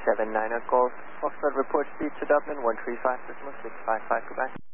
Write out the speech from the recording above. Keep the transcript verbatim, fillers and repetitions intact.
seven nine Golf. Foxtrot report speed to Dublin one three five decimal six five five, goodbye.